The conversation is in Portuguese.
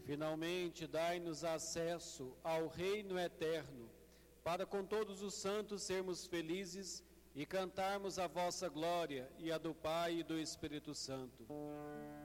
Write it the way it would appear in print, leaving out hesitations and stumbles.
Finalmente, dai-nos acesso ao reino eterno, para com todos os santos sermos felizes e cantarmos a vossa glória e a do Pai e do Espírito Santo.